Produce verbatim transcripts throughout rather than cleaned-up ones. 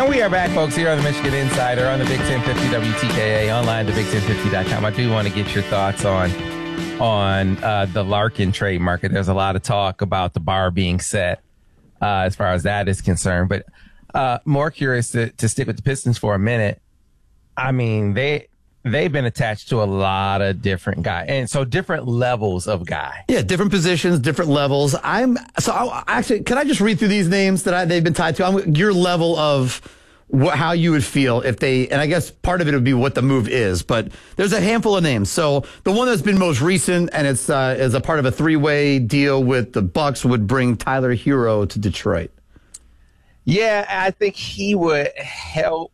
And we are back, folks, here on the Michigan Insider on the Big ten fifty W T K A, online to big ten fifty dot com. I do want to get your thoughts on on uh, the Larkin trade market. There's a lot of talk about the bar being set uh, as far as that is concerned. But uh, more curious to, to stick with the Pistons for a minute. I mean, they they've been attached to a lot of different guys, and so different levels of guy. Yeah, different positions, different levels. I'm so I, actually. Can I just read through these names that I, they've been tied to? I'm, your level of what, how you would feel if they, and I guess part of it would be what the move is. But there's a handful of names. So the one that's been most recent, and it's uh, is a part of a three-way deal with the Bucks, would bring Tyler Hero to Detroit. Yeah, I think he would help.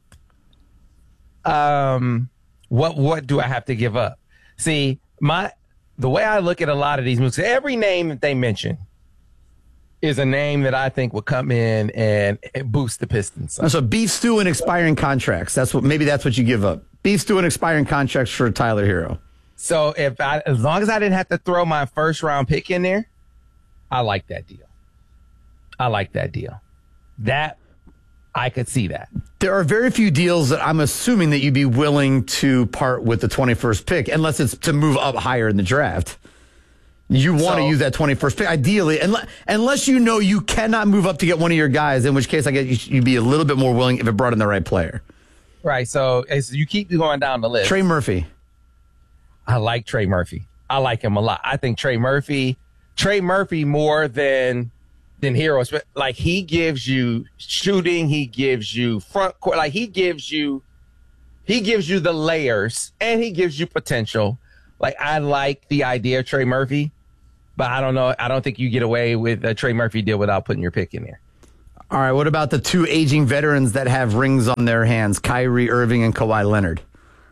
Um. What what do I have to give up? See, my the way I look at a lot of these moves, every name that they mention is a name that I think will come in and boost the Pistons. So beef stew and expiring contracts. That's what maybe that's what you give up. Beef stew and expiring contracts for Tyler Hero. So if I as long as I didn't have to throw my first round pick in there, I like that deal. I like that deal. That I could see that. There are very few deals that I'm assuming that you'd be willing to part with the twenty-first pick, unless it's to move up higher in the draft. You want so, to use that twenty-first pick, ideally, unless, unless you know you cannot move up to get one of your guys, in which case I guess you'd be a little bit more willing if it brought in the right player. Right, so, so you keep going down the list. Trey Murphy. I like Trey Murphy. I like him a lot. I think Trey Murphy, Trey Murphy more than... than Heroes, but like he gives you shooting, he gives you front court, like he gives you, he gives you the layers and he gives you potential. Like I like the idea of Trey Murphy, but I don't know. I don't think you get away with a Trey Murphy deal without putting your pick in there. All right. What about the two aging veterans that have rings on their hands, Kyrie Irving and Kawhi Leonard?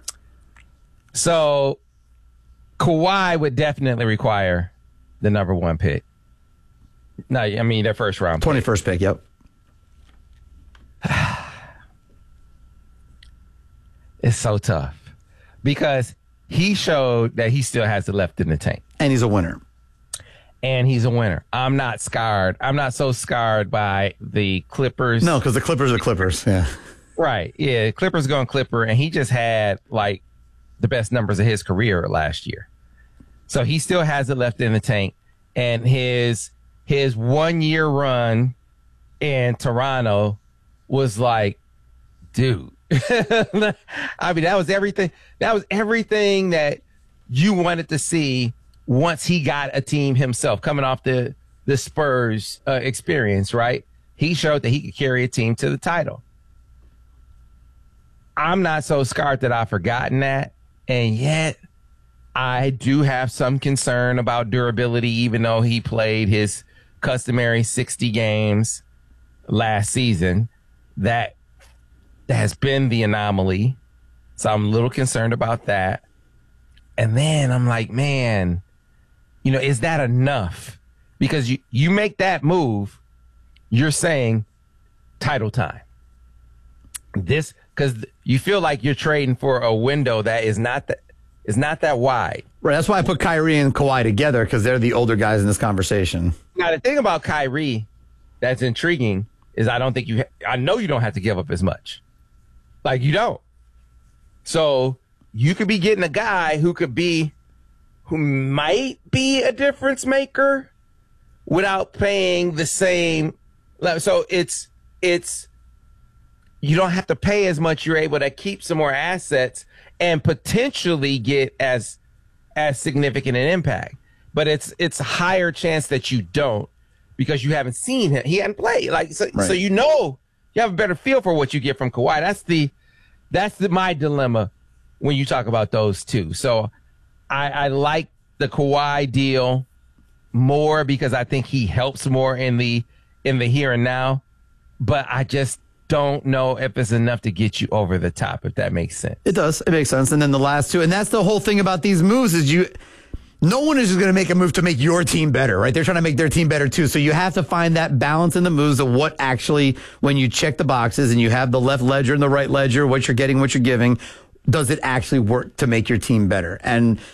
So Kawhi would definitely require the number one pick. No, I mean their first round. twenty-first pick, yep. It's so tough because he showed that he still has it left in the tank. And he's a winner. And he's a winner. I'm not scarred. I'm not so scarred by the Clippers. No, because the Clippers are Clippers, yeah. Right, yeah. Clippers going Clipper, and he just had, like, the best numbers of his career last year. So he still has it left in the tank. And his... His one-year run in Toronto was like, dude. I mean, that was everything. That was everything that you wanted to see once he got a team himself, coming off the, the Spurs uh, experience, right? He showed that he could carry a team to the title. I'm not so scarred that I've forgotten that. And yet, I do have some concern about durability, even though he played his customary sixty games last season. That, that has been the anomaly. So I'm a little concerned about that. And then I'm like, man, you know, is that enough? Because you, you make that move, you're saying title time. This, because you feel like you're trading for a window that is not that is not that wide. Right. That's why I put Kyrie and Kawhi together, because they're the older guys in this conversation. Now, the thing about Kyrie that's intriguing is I don't think you, ha- I know you don't have to give up as much. Like, you don't. So you could be getting a guy who could be, who might be a difference maker without paying the same. So it's, it's, you don't have to pay as much. You're able to keep some more assets and potentially get as, as significant an impact. But it's, it's a higher chance that you don't, because you haven't seen him. He hadn't played. Like, so, right. so you know, you have a better feel for what you get from Kawhi. That's the, that's the, my dilemma when you talk about those two. So I, I like the Kawhi deal more because I think he helps more in the, in the here and now, but I just don't know if it's enough to get you over the top, if that makes sense. It does. It makes sense. And then the last two, and that's the whole thing about these moves is you, no one is just going to make a move to make your team better, right? They're trying to make their team better too. So you have to find that balance in the moves of what actually, when you check the boxes and you have the left ledger and the right ledger, what you're getting, what you're giving, does it actually work to make your team better? And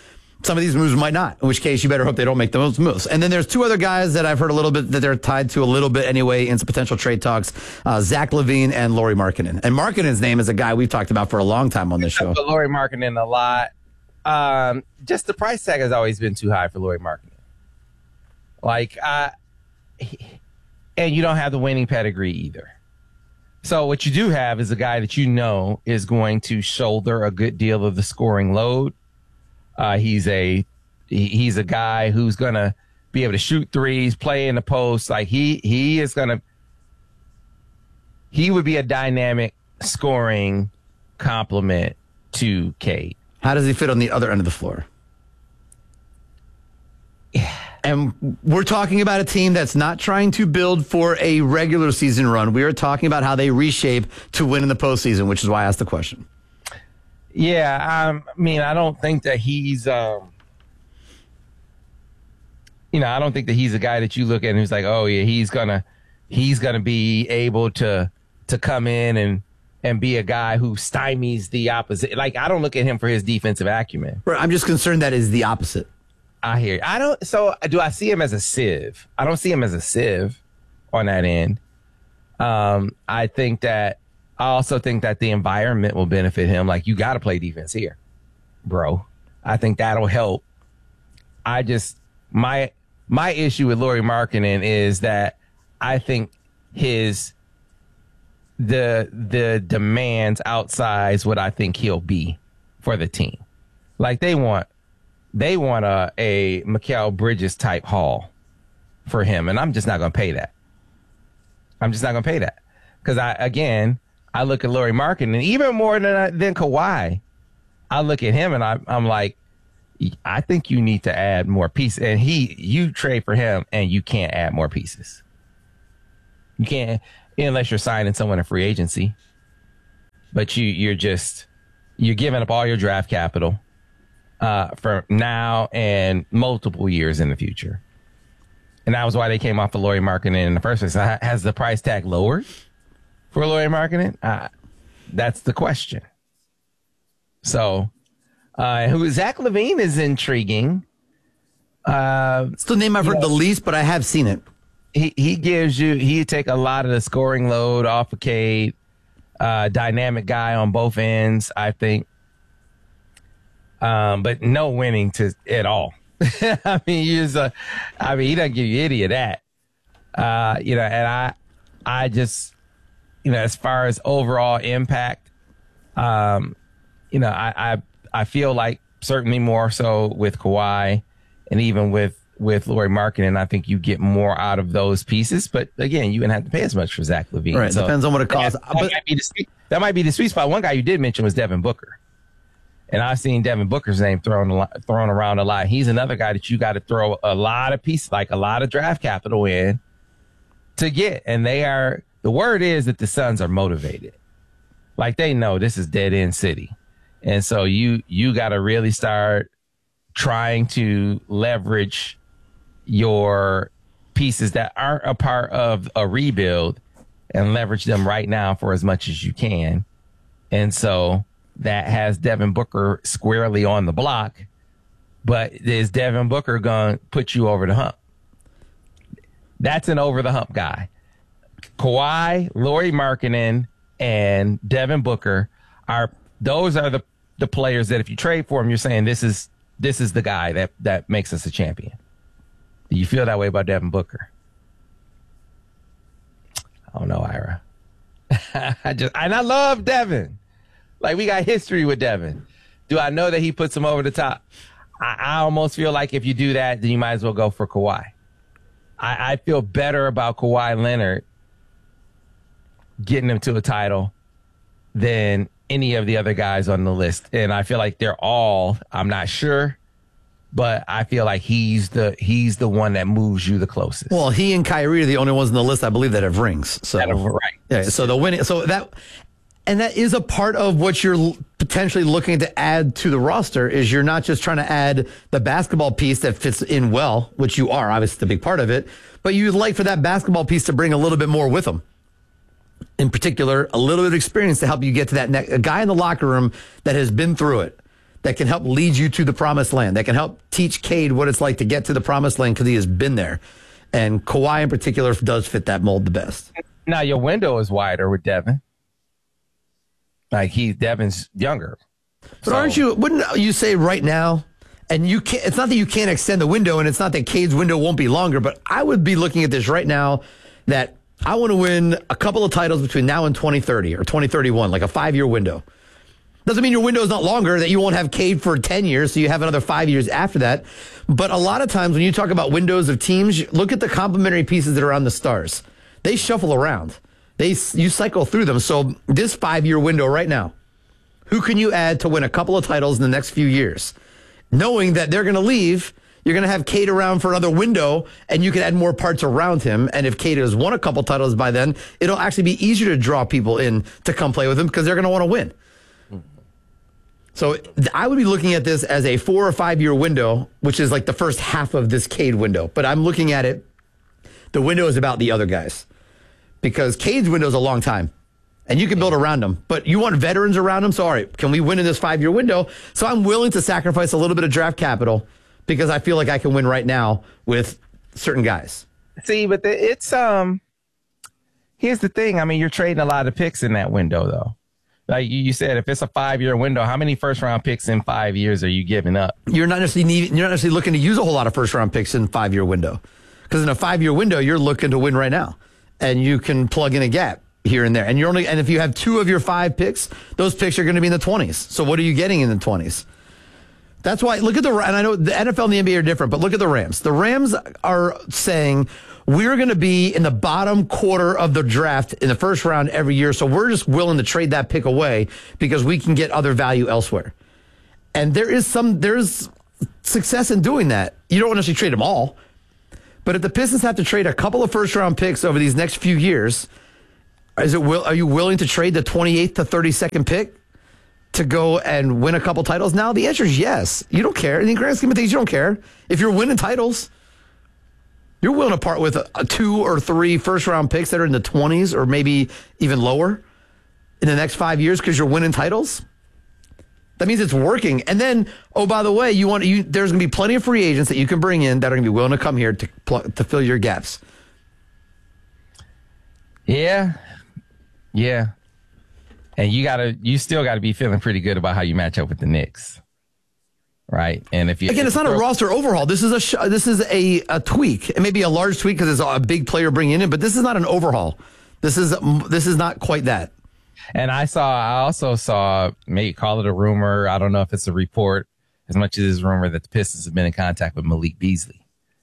some of these moves might not, in which case you better hope they don't make those moves. And then there's two other guys that I've heard a little bit that they're tied to a little bit anyway in some potential trade talks, uh, Zach LaVine and Lauri Markkanen. And Markkanen's name is a guy we've talked about for a long time on this show. Lauri Markkanen a lot. Um, just the price tag has always been too high for Lauri Markkanen. Like, uh, and you don't have the winning pedigree either. So what you do have is a guy that you know is going to shoulder a good deal of the scoring load. Uh, he's a he, he's a guy who's gonna be able to shoot threes, play in the post. Like he he is gonna he would be a dynamic scoring complement to Cade. How does he fit on the other end of the floor? Yeah. And we're talking about a team that's not trying to build for a regular season run. We are talking about how they reshape to win in the postseason, which is why I asked the question. Yeah, um, I mean, I don't think that he's, um, you know, I don't think that he's a guy that you look at and who's like, oh yeah, he's gonna, he's gonna be able to to come in and and be a guy who stymies the opposite. Like, I don't look at him for his defensive acumen. I'm just concerned that is the opposite. I hear you. I don't. So do I see him as a sieve? I don't see him as a sieve on that end. Um, I think that I also think that the environment will benefit him. Like, you got to play defense here, bro. I think that'll help. I just my my issue with Lauri Markkanen is that I think his the the demands outsize what I think he'll be for the team. Like, they want. They want a, a Mikal Bridges type haul for him, and I'm just not going to pay that. I'm just not going to pay that because I again I look at Lauri Markkanen, and even more than than Kawhi, I look at him and I, I'm like, I think you need to add more pieces. And he, you trade for him, and you can't add more pieces. You can't unless you're signing someone in free agency. But you you're just you're giving up all your draft capital. Uh, for now and multiple years in the future. And that was why they came off of Lauri Markkanen in the first place. Has the price tag lowered for Lauri Markkanen? Uh, that's the question. So, uh, who Zach LaVine is intriguing. Uh, it's the name I've heard know, the least, but I have seen it. He he gives you, he take a lot of the scoring load off of Cade. Uh, dynamic guy on both ends, I think. Um, but no winning to at all. I mean, you just, uh, I mean, he doesn't give you any of that. Uh, you know, and I, I just, you know, as far as overall impact, um, you know, I, I, I feel like certainly more so with Kawhi and even with, with Lauri Markkanen, I think you get more out of those pieces. But again, you wouldn't have to pay as much for Zach LaVine. Right. So depends on what it costs. That, that, but, might be the, that might be the sweet spot. One guy you did mention was Devin Booker. And I've seen Devin Booker's name thrown a lot, thrown around a lot. He's another guy that you got to throw a lot of pieces, like a lot of draft capital in to get. And they are, the word is that the Suns are motivated. Like, they know this is dead end city. And so you, you got to really start trying to leverage your pieces that aren't a part of a rebuild and leverage them right now for as much as you can. And so that has Devin Booker squarely on the block, but is Devin Booker going to put you over the hump? That's an over the hump guy. Kawhi, Lauri Markkanen, and Devin Booker are, those are the, the players that if you trade for them, you're saying this is, this is the guy that, that makes us a champion. Do you feel that way about Devin Booker? I don't know, Ira. I just, and I love Devin. Like, we got history with Devin. Do I know that he puts him over the top? I, I almost feel like if you do that, then you might as well go for Kawhi. I, I feel better about Kawhi Leonard getting him to a title than any of the other guys on the list. And I feel like they're all, I'm not sure, but I feel like he's the he's the one that moves you the closest. Well, he and Kyrie are the only ones on the list, I believe, that have rings. So that are, right. Yeah, so the winning, so that, and that is a part of what you're potentially looking to add to the roster is you're not just trying to add the basketball piece that fits in well, which you are, obviously the big part of it, but you'd like for that basketball piece to bring a little bit more with them. In particular, a little bit of experience to help you get to that next, a guy in the locker room that has been through it, that can help lead you to the promised land, that can help teach Cade what it's like to get to the promised land because he has been there. And Kawhi in particular does fit that mold the best. Now, your window is wider with Devin. Like, he, Devin's younger. But so. Aren't you, wouldn't you say right now, and you can't, it's not that you can't extend the window, and it's not that Cade's window won't be longer, but I would be looking at this right now that I want to win a couple of titles between now and twenty thirty or twenty thirty-one, like a five-year window. Doesn't mean your window is not longer, that you won't have Cade for ten years, so you have another five years after that. But a lot of times when you talk about windows of teams, look at the complementary pieces that are on the stars. They shuffle around. They You cycle through them. So this five-year window right now, who can you add to win a couple of titles in the next few years? Knowing that they're going to leave, you're going to have Cade around for another window, and you can add more parts around him. And if Cade has won a couple titles by then, it'll actually be easier to draw people in to come play with him because they're going to want to win. So I would be looking at this as a four or five year window, which is like the first half of this Cade window. But I'm looking at it, the window is about the other guys. Because Cade's window is a long time. And you can build around them. But you want veterans around them. So, all right, can we win in this five-year window? So I'm willing to sacrifice a little bit of draft capital because I feel like I can win right now with certain guys. See, but the, it's, um, here's the thing. I mean, you're trading a lot of picks in that window, though. Like you said, if it's a five-year window, how many first-round picks in five years are you giving up? You're not necessarily need, you're not necessarily looking to use a whole lot of first-round picks in a five-year window. Because in a five-year window, you're looking to win right now. And you can plug in a gap here and there. And you're only and if you have two of your five picks, those picks are going to be in the twenties. So what are you getting in the twenties? That's why, look at the, and I know the N F L and the N B A are different, but look at the Rams. The Rams are saying, we're going to be in the bottom quarter of the draft in the first round every year, so we're just willing to trade that pick away because we can get other value elsewhere. And there is some, there's success in doing that. You don't necessarily trade them all, but if the Pistons have to trade a couple of first round picks over these next few years, is it will, are you willing to trade the twenty-eighth to thirty-second pick to go and win a couple titles now? The answer is yes. You don't care. In the grand scheme of things, you don't care. If you're winning titles, you're willing to part with a, a two or three first-round picks that are in the twenties or maybe even lower in the next five years because you're winning titles. That means it's working. And then, oh, by the way, you want you there's going to be plenty of free agents that you can bring in that are going to be willing to come here to pl- to fill your gaps. Yeah, yeah. And you gotta, you still got to be feeling pretty good about how you match up with the Knicks, right? And if you again, if it's not throw, a roster overhaul. This is a sh- this is a, a tweak. It may be a large tweak because it's a big player bringing in, but this is not an overhaul. This is this is not quite that. And I saw, I also saw, maybe call it a rumor. I don't know if it's a report as much as it's a rumor that the Pistons have been in contact with Malik Beasley.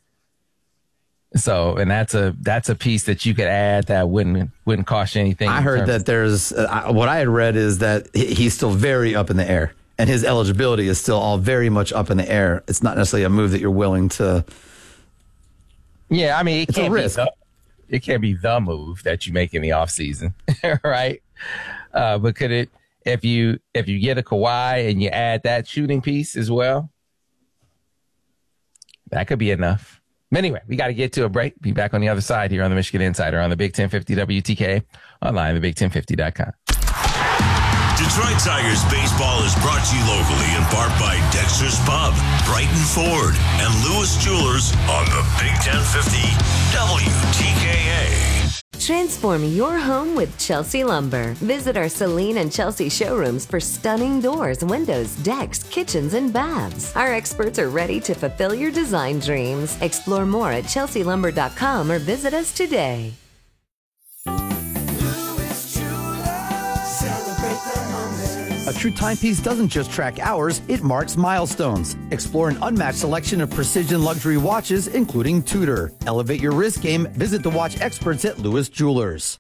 So, and that's a that's a piece that you could add that wouldn't wouldn't cost you anything. I heard that there's uh, what I had read is that he's still very up in the air, and his eligibility is still all very much up in the air. It's not necessarily a move that you're willing to. Yeah, I mean, it it's can't a risk. Be the, it can't be the move that you make in the offseason, right? Uh, but could it, if you if you get a Kawhi and you add that shooting piece as well, that could be enough. Anyway, we got to get to a break. Be back on the other side here on the Michigan Insider on the Big ten fifty W T K, online at the big ten fifty dot com. Detroit Tigers baseball is brought to you locally in part by Dexter's Pub, Brighton Ford, and Lewis Jewelers on the Big ten fifty W T K A. Transform your home with Chelsea Lumber. Visit our Celine and Chelsea showrooms for stunning doors, windows, decks, kitchens, and baths. Our experts are ready to fulfill your design dreams. Explore more at chelsea lumber dot com or visit us today. A true timepiece doesn't just track hours, it marks milestones. Explore an unmatched selection of precision luxury watches, including Tudor. Elevate your wrist game. Visit the watch experts at Lewis Jewelers.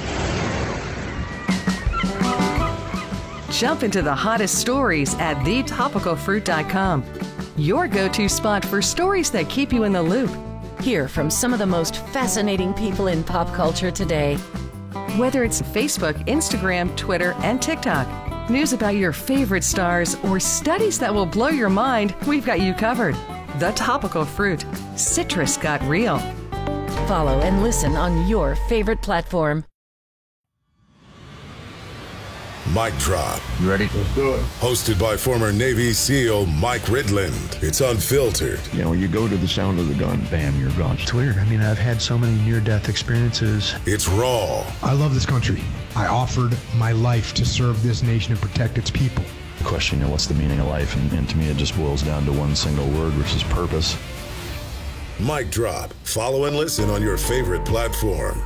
Jump into the hottest stories at the topical fruit dot com. Your go-to spot for stories that keep you in the loop. Hear from some of the most fascinating people in pop culture today. Whether it's Facebook, Instagram, Twitter, and TikTok. News about your favorite stars or studies that will blow your mind, we've got you covered. The Topical Fruit. Citrus got real. Follow and listen on your favorite platform. Mic Drop. You ready? Let's do it. Hosted by former Navy SEAL Mike Ridland. It's unfiltered. You know, when you go to the sound of the gun, bam, you're gone. It's weird. I mean, I've had so many near-death experiences. It's raw. I love this country. I offered my life to serve this nation and protect its people. The question, you know, what's the meaning of life? And, and to me, it just boils down to one single word, which is purpose. Mic Drop. Follow and listen on your favorite platform.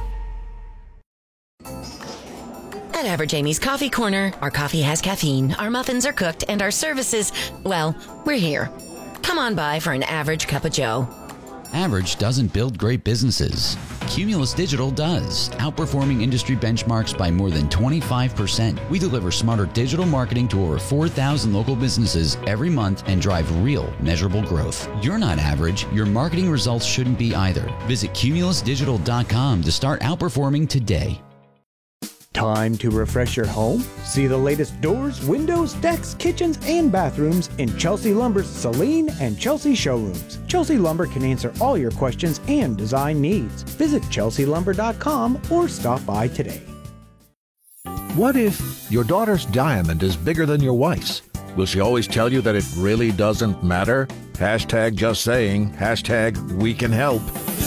At Average Amy's Coffee Corner, our coffee has caffeine, our muffins are cooked, and our services, well, we're here. Come on by for an average cup of joe. Average doesn't build great businesses. Cumulus Digital does, outperforming industry benchmarks by more than twenty-five percent. We deliver smarter digital marketing to over four thousand local businesses every month and drive real, measurable growth. You're not average. Your marketing results shouldn't be either. Visit cumulus digital dot com to start outperforming today. Time to refresh your home? See the latest doors, windows, decks, kitchens, and bathrooms in Chelsea Lumber's Celine and Chelsea showrooms. Chelsea Lumber can answer all your questions and design needs. Visit chelsea lumber dot com or stop by today. What if your daughter's diamond is bigger than your wife's? Will she always tell you that it really doesn't matter? Hashtag just saying. Hashtag we can help.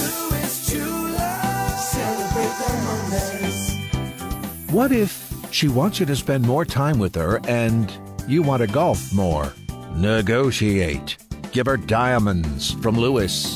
What if she wants you to spend more time with her and you want to golf more? Negotiate. Give her diamonds from Lewis.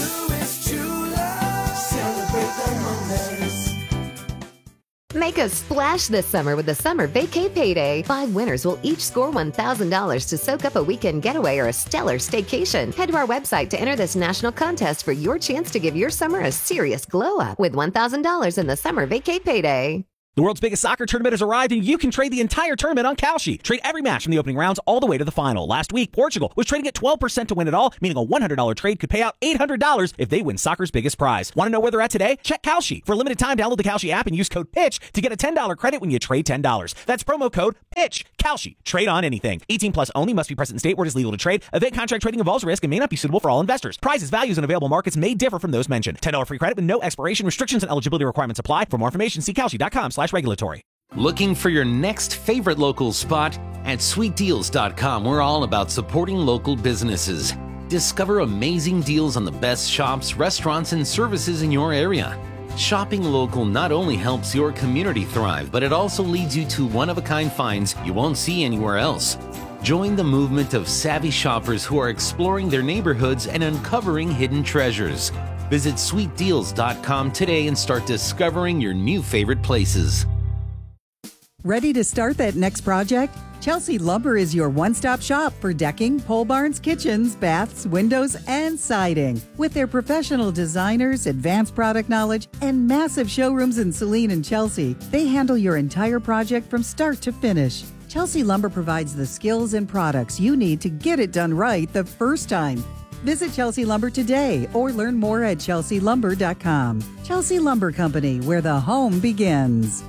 Make a splash this summer with the Summer Vacay Payday. Five winners will each score one thousand dollars to soak up a weekend getaway or a stellar staycation. Head to our website to enter this national contest for your chance to give your summer a serious glow up with one thousand dollars in the Summer Vacay Payday. The world's biggest soccer tournament has arrived, and you can trade the entire tournament on Kalshi. Trade every match from the opening rounds all the way to the final. Last week, Portugal was trading at twelve percent to win it all, meaning a one hundred dollars trade could pay out eight hundred dollars if they win soccer's biggest prize. Want to know where they're at today? Check Kalshi. For a limited time, download the Kalshi app and use code PITCH to get a ten dollars credit when you trade ten dollars. That's promo code PITCH. Kalshi. Trade on anything. eighteen plus only. Must be present in state where it is legal to trade. Event contract trading involves risk and may not be suitable for all investors. Prizes, values, and available markets may differ from those mentioned. ten dollars free credit with no expiration. Restrictions and eligibility requirements apply. For more information, see kalshi dot com slash regulatory. Looking for your next favorite local spot? At sweet deals dot com, we're all about supporting local businesses. Discover amazing deals on the best shops, restaurants, and services in your area. Shopping local not only helps your community thrive, but it also leads you to one-of-a-kind finds you won't see anywhere else. Join the movement of savvy shoppers who are exploring their neighborhoods and uncovering hidden treasures. Visit sweet deals dot com today and start discovering your new favorite places. Ready to start that next project? Chelsea Lumber is your one-stop shop for decking, pole barns, kitchens, baths, windows, and siding. With their professional designers, advanced product knowledge, and massive showrooms in Celine and Chelsea, they handle your entire project from start to finish. Chelsea Lumber provides the skills and products you need to get it done right the first time. Visit Chelsea Lumber today or learn more at chelsea lumber dot com. Chelsea Lumber Company, where the home begins.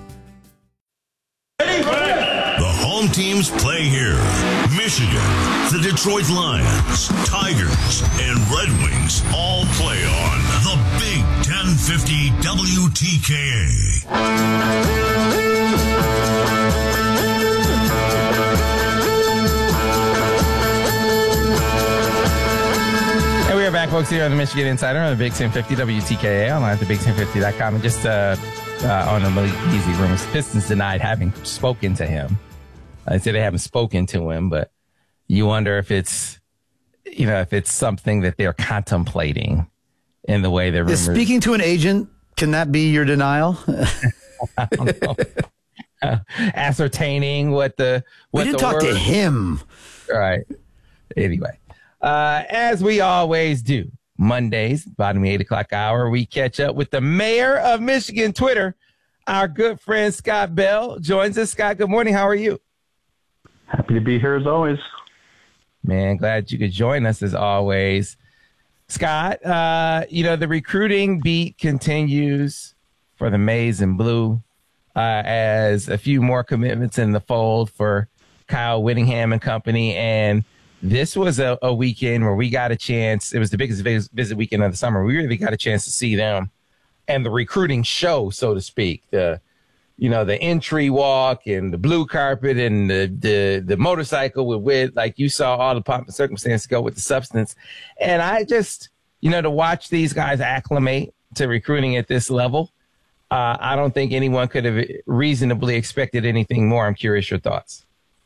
The home teams play here. Michigan, the Detroit Lions, Tigers, and Red Wings all play on the Big ten fifty W T K A. And we are back, folks, here on the Michigan Insider on the Big ten fifty W T K A, online at the big ten fifty dot com. And just uh, uh, on the Malik Beasley rumors, Pistons denied having spoken to him. I say they haven't spoken to him, but you wonder if it's, you know, if it's something that they're contemplating in the way they're Is speaking to an agent, can that be your denial? I don't know. uh, ascertaining what the what we didn't the talk word, to him. Right. Anyway, uh, as we always do, Mondays, bottom of the eight o'clock hour, we catch up with the mayor of Michigan Twitter. Our good friend Scott Bell joins us. Scott, good morning. How are you? Happy to be here as always. Man, glad you could join us as always. Scott, uh, you know, the recruiting beat continues for the Maize and Blue uh, as a few more commitments in the fold for Kyle Whittingham and company. And this was a, a weekend where we got a chance. It was the biggest visit weekend of the summer. We really got a chance to see them and the recruiting show, so to speak. The you know, the entry walk and the blue carpet and the the, the motorcycle with, with, like you saw all the pomp and circumstance go with the substance. And I just, you know, to watch these guys acclimate to recruiting at this level, uh, I don't think anyone could have reasonably expected anything more. I'm curious your thoughts.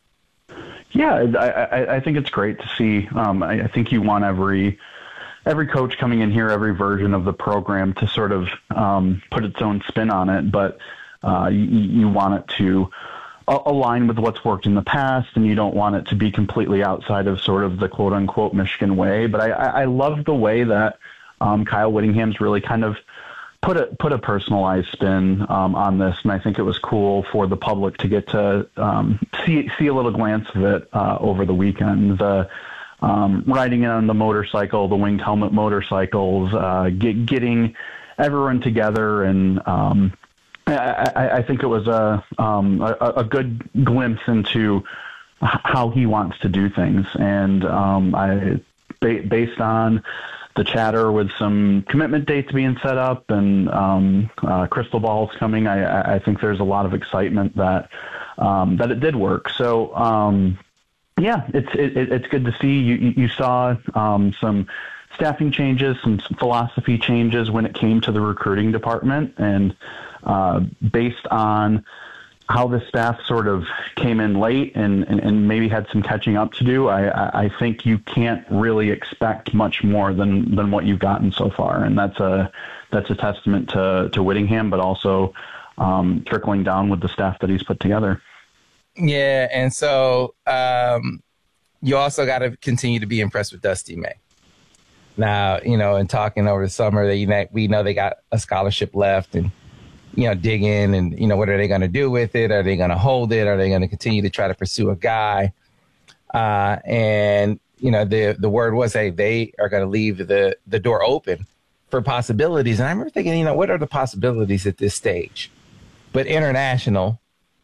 Yeah, I, I, I think it's great to see. Um, I, I think you want every every coach coming in here, every version of the program to sort of um, put its own spin on it, but uh, you, you want it to a- align with what's worked in the past, and you don't want it to be completely outside of sort of the quote-unquote Michigan way. But I, I, I love the way that um, Kyle Whittingham's really kind of put a put a personalized spin um, on this, and I think it was cool for the public to get to um, see see a little glance of it uh, over the weekend. The um, riding in on the motorcycle, the winged helmet motorcycles, uh, get, getting everyone together, and um, I, I, I think it was a, um, a a good glimpse into how he wants to do things, and um, I based on the chatter with some commitment dates being set up and um, uh, crystal balls coming, I, I think there's a lot of excitement that um, that it did work. So um, yeah, it's it, it's good to see. You you saw um, some staffing changes, some philosophy changes when it came to the recruiting department, and uh, based on how the staff sort of came in late and, and, and maybe had some catching up to do, I, I think you can't really expect much more than, than what you've gotten so far. And that's a, that's a testament to, to Whittingham, but also um, trickling down with the staff that he's put together. Yeah. And so um, you also got to continue to be impressed with Dusty May. Now, you know, in talking over the summer, that you know, we know they got a scholarship left, and you know, dig in and, you know, what are they going to do with it? Are they going to hold it? Are they going to continue to try to pursue a guy? Uh, and, you know, the the word was, hey, they are going to leave the, the door open for possibilities. And I remember thinking, you know, what are the possibilities at this stage? But international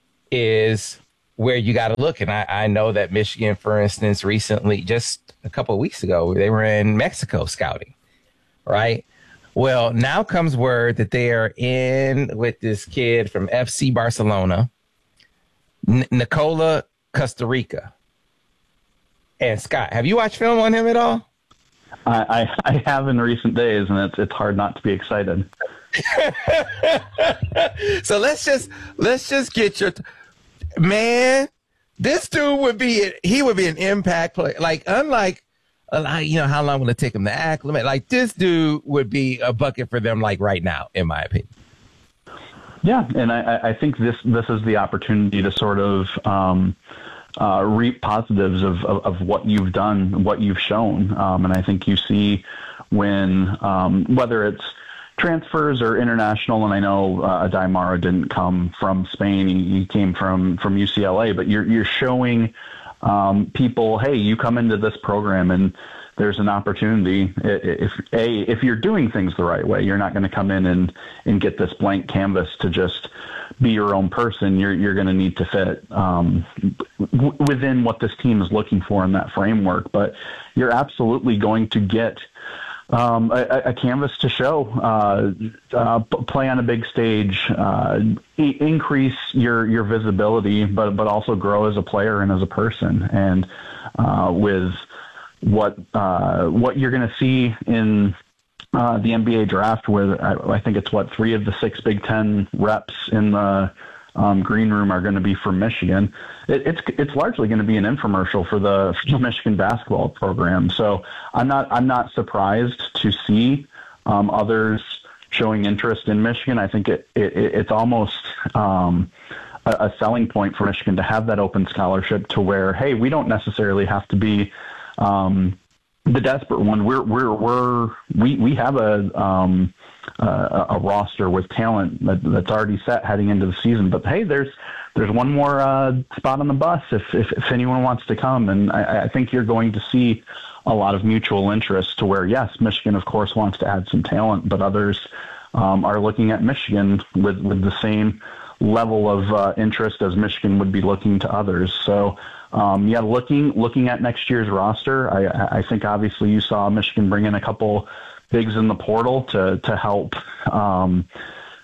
is where you got to look. And I, I know that Michigan, for instance, recently, just a couple of weeks ago, they were in Mexico scouting, right? Well, now comes word that they are in with this kid from F C Barcelona, N- Nicola Costa Rica. And Scott, have you watched film on him at all? I, I, I have in recent days, and it's it's hard not to be excited. So let's just let's just get your t- man. This dude would be he would be an impact player. Like unlike. You know, how long will it take him to acclimate? Like, this dude would be a bucket for them, like, right now, in my opinion. Yeah, and I, I think this this is the opportunity to sort of um, uh, reap positives of, of, of what you've done, what you've shown. Um, and I think you see when, um, whether it's transfers or international, and I know uh, Adai Mara didn't come from Spain, he, he came from, from U C L A, but you're you're showing Um, people, hey, you come into this program and there's an opportunity. If a if you're doing things the right way, you're not going to come in and, and get this blank canvas to just be your own person. You're you're going to need to fit um, w- within what this team is looking for in that framework. But you're absolutely going to get um, a, a canvas to show, uh, uh, play on a big stage, uh, e- increase your, your visibility, but, but also grow as a player and as a person. And, uh, with what, uh, what you're going to see in, uh, the N B A draft with, I, I think it's what, three of the six Big Ten reps in the, um, green room are going to be from Michigan. It, it's it's largely going to be an infomercial for the, for the Michigan basketball program. So I'm not I'm not surprised to see um, others showing interest in Michigan. I think it, it it's almost um, a, a selling point for Michigan to have that open scholarship, to where, hey, we don't necessarily have to be um, the desperate one. We're we're we're we we have a um, Uh, a roster with talent that, that's already set heading into the season. But hey, there's there's one more uh, spot on the bus if, if if anyone wants to come, and I, I think you're going to see a lot of mutual interest, to where, yes, Michigan of course wants to add some talent, but others um, are looking at Michigan with with the same level of uh, interest as Michigan would be looking to others. So um, yeah, looking looking at next year's roster, I, I think obviously you saw Michigan bring in a couple bigs in the portal to to help um,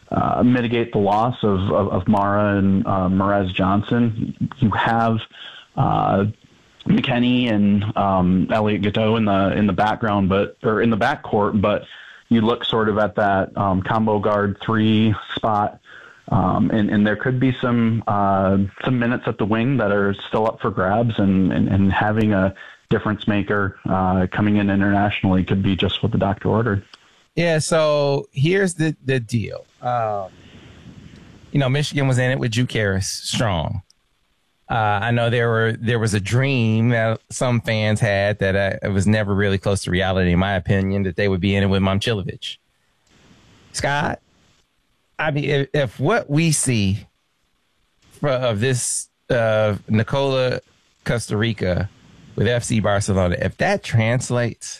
uh, mitigate the loss of, of, of Mara and uh, Merez Johnson. You have uh, McKennie and um, Elliot Giteau in the in the background, but or in the backcourt, but you look sort of at that um, combo guard three spot, um, and, and there could be some uh, some minutes at the wing that are still up for grabs, and, and, and having a difference maker uh, coming in internationally could be just what the doctor ordered. Yeah, so here's the, the deal. Um, you know, Michigan was in it with Juke Harris strong. Uh, I know there were there was a dream that some fans had that uh, it was never really close to reality, in my opinion, that they would be in it with Momcilovic. Scott, I mean, if, if what we see for, of this uh, Nicola Costa Rica with F C Barcelona, if that translates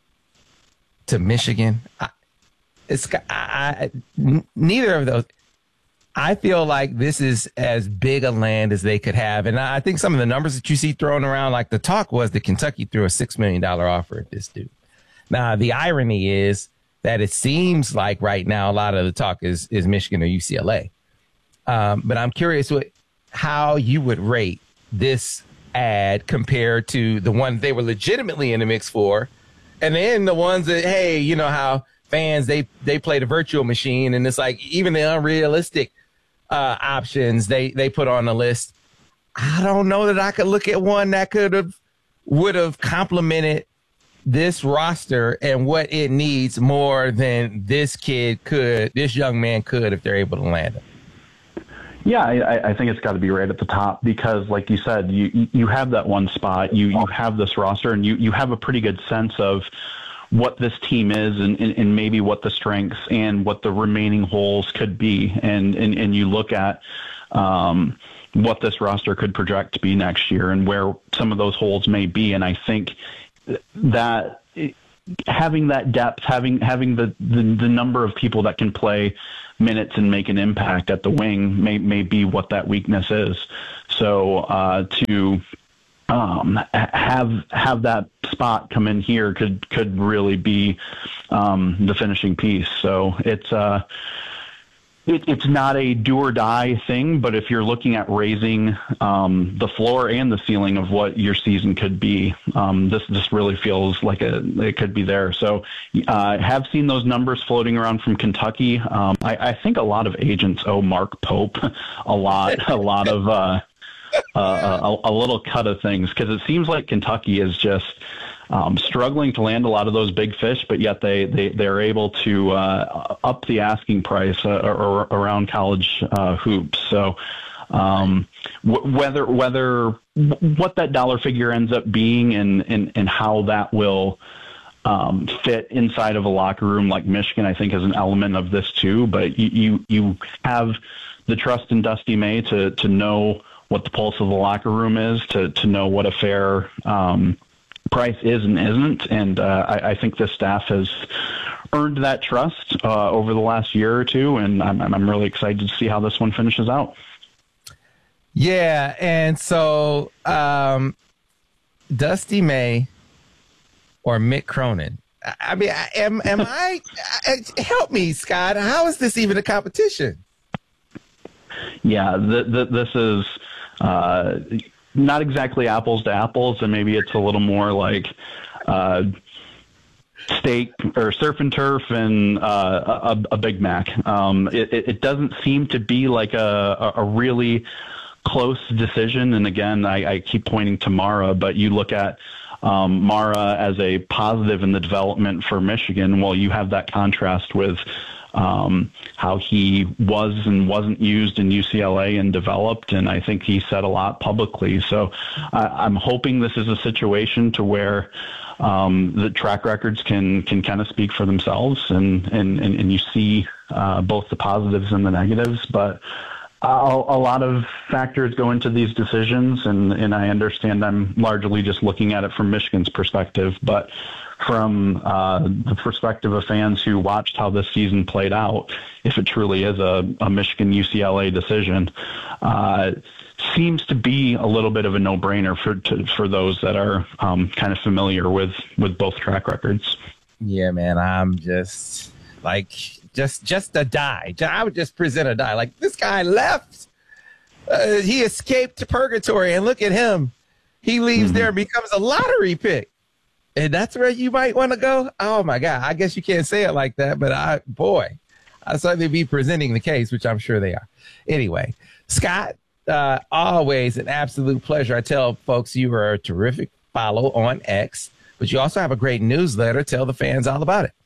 to Michigan, I, it's I, I, n- neither of those. I feel like this is as big a land as they could have. And I think some of the numbers that you see thrown around, like the talk was that Kentucky threw a six million dollars offer at this dude. Now, the irony is that it seems like right now a lot of the talk is, is Michigan or U C L A. Um, but I'm curious what, how you would rate this ad compared to the ones they were legitimately in the mix for. And then the ones that, hey, you know how fans, they, they play the virtual machine, and it's like even the unrealistic Uh, options they they put on the list. I don't know that I could look at one that could have would have complemented this roster and what it needs more than this kid could, this young man could, if they're able to land him. Yeah, I, I think it's got to be right at the top because, like you said, you you have that one spot, you you have this roster, and you you have a pretty good sense of what this team is and, and, and maybe what the strengths and what the remaining holes could be. And, and, and you look at um, what this roster could project to be next year and where some of those holes may be. And I think that having that depth, having, having the, the, the number of people that can play minutes and make an impact at the wing may, may be what that weakness is. So uh, to, Um, have have that spot come in here could could really be um, the finishing piece. So it's uh, it, it's not a do or die thing, but if you're looking at raising um, the floor and the ceiling of what your season could be, um, this this really feels like a it could be there. So I uh, have seen those numbers floating around from Kentucky. Um, I, I think a lot of agents owe Mark Pope a lot a lot of. Uh, Uh, a, a little cut of things because it seems like Kentucky is just um, struggling to land a lot of those big fish, but yet they, they, they're able to uh, up the asking price uh, or, or around college uh, hoops. So um, w- whether whether what that dollar figure ends up being and, and, and how that will um, fit inside of a locker room like Michigan, I think is an element of this too. But you, you, you have the trust in Dusty May to, to know what the pulse of the locker room is, to to know what a fair um, price is and isn't. And uh, I, I think this staff has earned that trust uh, over the last year or two, and I'm, I'm really excited to see how this one finishes out. Yeah, and so um, Dusty May or Mick Cronin. I mean, am am I? Help me, Scott. How is this even a competition? Yeah, the, the, this is uh, not exactly apples to apples, and maybe it's a little more like uh, steak or surf and turf and uh, a, a Big Mac. Um, it, it doesn't seem to be like a, a really close decision. And again, I, I keep pointing to Mara, but you look at um, Mara as a positive in the development for Michigan. Well, you have that contrast with um, how he was and wasn't used in U C L A and developed. And I think he said a lot publicly. So I, I'm hoping this is a situation to where um, the track records can, can kind of speak for themselves and, and, and, and you see uh, both the positives and the negatives, but a, a lot of factors go into these decisions. And, and I understand I'm largely just looking at it from Michigan's perspective, but from uh, the perspective of fans who watched how this season played out, if it truly is a, a Michigan U C L A decision, uh, seems to be a little bit of a no-brainer for to, for those that are um, kind of familiar with, with both track records. Yeah, man, I'm just like just just a die. I would just present a die. Like, this guy left. Uh, he escaped to purgatory, and look at him. He leaves mm-hmm. there and becomes a lottery pick. And that's where you might want to go. Oh, my God. I guess you can't say it like that, but I, boy, I'll certainly be presenting the case, which I'm sure they are. Anyway, Scott, uh, always an absolute pleasure. I tell folks you are a terrific follow on X, but you also have a great newsletter. Tell the fans all about it.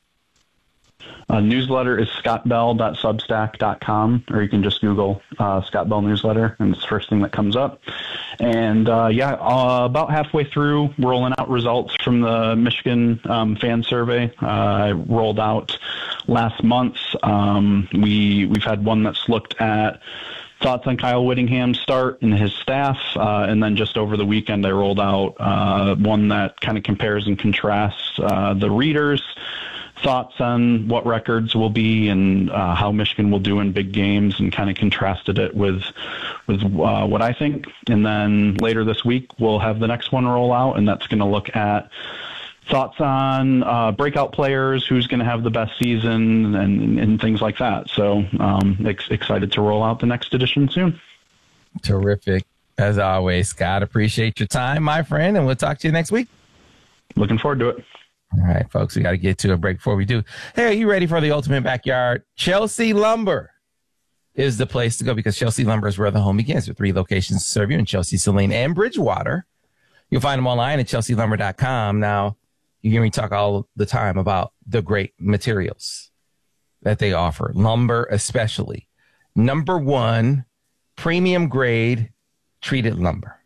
Uh, newsletter is scott bell dot substack dot com, or you can just Google uh, Scott Bell newsletter, and it's the first thing that comes up. And uh, yeah, uh, about halfway through rolling out results from the Michigan um, fan survey. Uh, I rolled out last month. Um, we we've had one that's looked at thoughts on Kyle Whittingham's start and his staff, uh, and then just over the weekend I rolled out uh, one that kind of compares and contrasts uh, the readers' thoughts on what records will be and uh, how Michigan will do in big games, and kind of contrasted it with with uh, what I think. And then later this week we'll have the next one roll out, and that's going to look at thoughts on uh, breakout players, who's going to have the best season, and, and things like that. So um, ex- excited to roll out the next edition soon. Terrific. As always, Scott, appreciate your time, my friend, and we'll talk to you next week. Looking forward to it. All right, folks, we got to get to a break before we do. Hey, are you ready for the ultimate backyard? Chelsea Lumber is the place to go, because Chelsea Lumber is where the home begins, with three locations to serve you in Chelsea, Saline, and Bridgewater. You'll find them online at chelsea lumber dot com. Now, you hear me talk all the time about the great materials that they offer, lumber especially. Number one, premium grade treated lumber.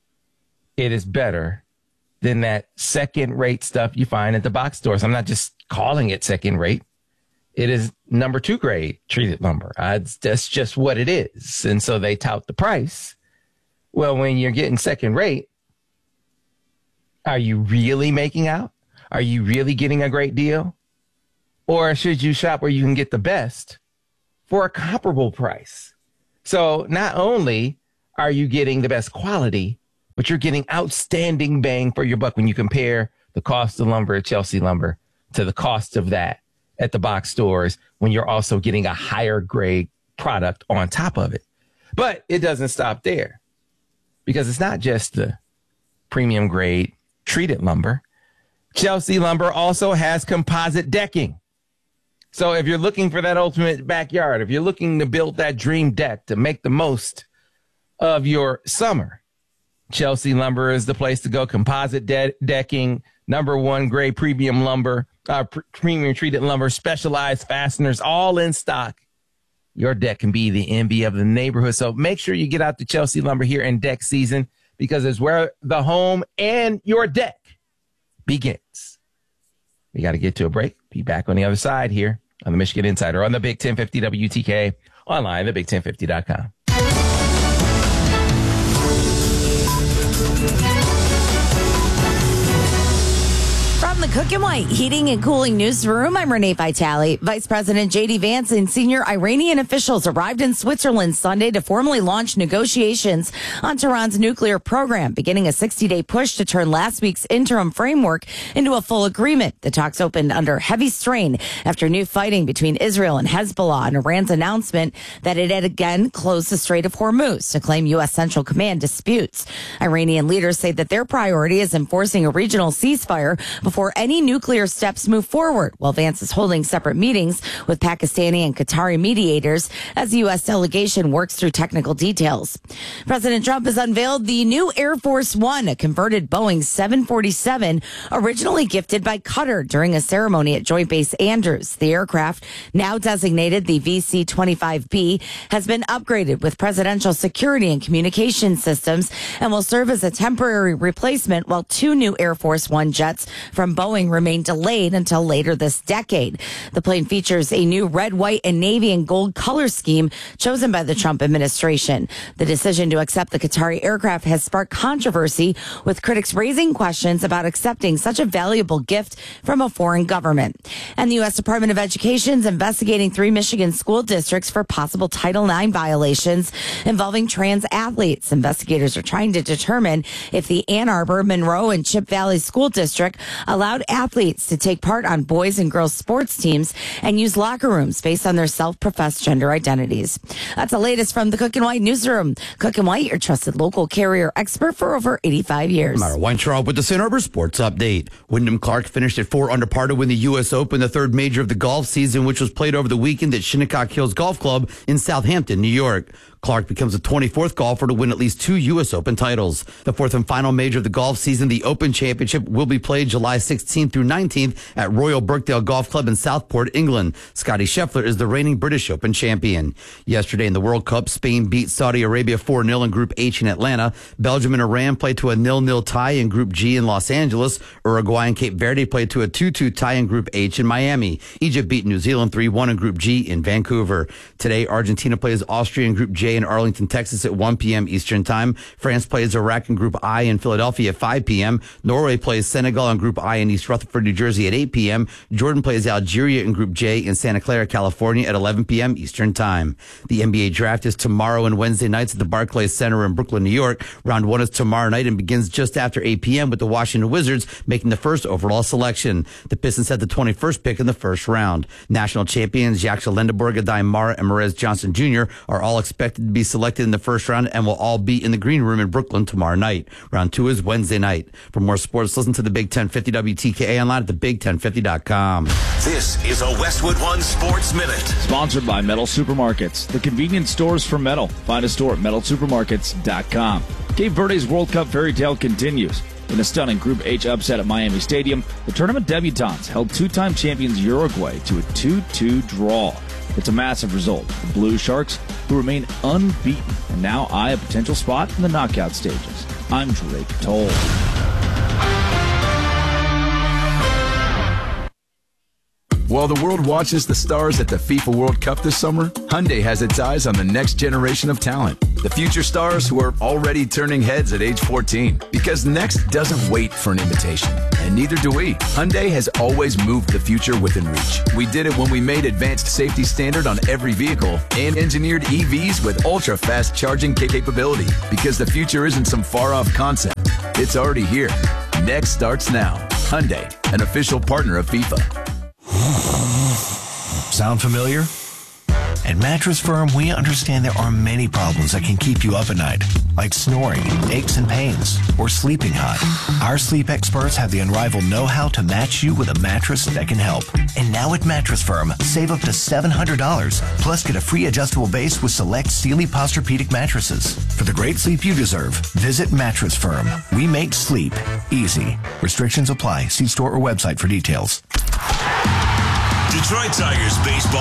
It is better than that second rate stuff you find at the box stores. I'm not just calling it second rate. It is number two grade treated lumber. Uh, that's just what it is. And so they tout the price. Well, when you're getting second rate, are you really making out? Are you really getting a great deal? Or should you shop where you can get the best for a comparable price? So not only are you getting the best quality, but you're getting outstanding bang for your buck when you compare the cost of lumber at Chelsea Lumber to the cost of that at the box stores, when you're also getting a higher grade product on top of it. But it doesn't stop there, because it's not just the premium grade treated lumber. Chelsea Lumber also has composite decking. So if you're looking for that ultimate backyard, if you're looking to build that dream deck to make the most of your summer, Chelsea Lumber is the place to go. Composite de- decking, number one grade premium lumber, uh, pr- premium treated lumber, specialized fasteners, all in stock. Your deck can be the envy of the neighborhood. So make sure you get out to Chelsea Lumber here in deck season, because it's where the home and your deck begins. We got to get to a break. Be back on the other side here on the Michigan Insider on the Big ten fifty W T K, online, the big ten fifty dot com. From the Cook and White Heating and Cooling Newsroom, I'm Renee Vitale. Vice President J D Vance and senior Iranian officials arrived in Switzerland Sunday to formally launch negotiations on Tehran's nuclear program, beginning a sixty-day push to turn last week's interim framework into a full agreement. The talks opened under heavy strain after new fighting between Israel and Hezbollah and Iran's announcement that it had again closed the Strait of Hormuz to claim U S. Central Command disputes. Iranian leaders say that their priority is enforcing a regional ceasefire before any nuclear steps move forward, while Vance is holding separate meetings with Pakistani and Qatari mediators as the U S delegation works through technical details. President Trump has unveiled the new Air Force One, a converted Boeing seven forty-seven originally gifted by Qatar during a ceremony at Joint Base Andrews. The aircraft, now designated the V C twenty-five B, has been upgraded with presidential security and communication systems and will serve as a temporary replacement, while two new Air Force One jets from Boeing remain delayed until later this decade. The plane features a new red, white, and navy and gold color scheme chosen by the Trump administration. The decision to accept the Qatari aircraft has sparked controversy, with critics raising questions about accepting such a valuable gift from a foreign government. And the U S. Department of Education is investigating three Michigan school districts for possible Title nine violations involving trans athletes. Investigators are trying to determine if the Ann Arbor, Monroe, and Chip Valley School District allowed allowed athletes to take part on boys and girls sports teams and use locker rooms based on their self-professed gender identities. That's the latest from the Cook and White newsroom. Cook and White, your trusted local carrier expert for over eighty-five years. Myra Weintraub with the Saint Arbor Sports Update. Wyndham Clark finished at four under par to win the U S Open, the third major of the golf season, which was played over the weekend at Shinnecock Hills Golf Club in Southampton, New York. Clark becomes the twenty-fourth golfer to win at least two U S Open titles. The fourth and final major of the golf season, the Open Championship, will be played July sixteenth through nineteenth at Royal Birkdale Golf Club in Southport, England. Scotty Scheffler is the reigning British Open champion. Yesterday in the World Cup, Spain beat Saudi Arabia four nil in Group H in Atlanta. Belgium and Iran played to a nil nil tie in Group G in Los Angeles. Uruguay and Cape Verde played to a two two tie in Group H in Miami. Egypt beat New Zealand three one in Group G in Vancouver. Today, Argentina plays Austria in Group J in Arlington, Texas at one p.m. Eastern Time. France plays Iraq in Group I in Philadelphia at five p.m. Norway plays Senegal in Group I in East Rutherford, New Jersey at eight p.m. Jordan plays Algeria in Group J in Santa Clara, California at eleven p.m. Eastern Time. The N B A draft is tomorrow and Wednesday nights at the Barclays Center in Brooklyn, New York. Round one is tomorrow night and begins just after eight p.m. with the Washington Wizards making the first overall selection. The Pistons had the twenty-first pick in the first round. National champions Jackson Lendeborg, Adai Mara, and Merez Johnson Junior are all expected to be selected in the first round and will all be in the green room in Brooklyn tomorrow night. Round two is Wednesday night. For more sports, listen to the Big ten fifty W T K A online at the big ten fifty dot com. This is a Westwood One Sports Minute. Sponsored by Metal Supermarkets, the convenience stores for metal. Find a store at metal supermarkets dot com. Cape Verde's World Cup fairy tale continues. In a stunning Group H upset at Miami Stadium, the tournament debutantes held two-time champions Uruguay to a two two draw. It's a massive result. The Blue Sharks, who remain unbeaten and now eye a potential spot in the knockout stages. I'm Drake Toll. While the world watches the stars at the FIFA World Cup this summer, Hyundai has its eyes on the next generation of talent. The future stars who are already turning heads at age fourteen. Because next doesn't wait for an invitation. And neither do we. Hyundai has always moved the future within reach. We did it when we made advanced safety standard on every vehicle and engineered E Vs with ultra-fast charging capability. Because the future isn't some far-off concept. It's already here. Next starts now. Hyundai, an official partner of FIFA. Sound familiar? At Mattress Firm, we understand there are many problems that can keep you up at night, like snoring, aches and pains, or sleeping hot. Our sleep experts have the unrivaled know-how to match you with a mattress that can help. And now at Mattress Firm, save up to seven hundred dollars, plus get a free adjustable base with select Sealy Posturepedic mattresses. For the great sleep you deserve, visit Mattress Firm. We make sleep easy. Restrictions apply. See store or website for details. Detroit Tigers baseball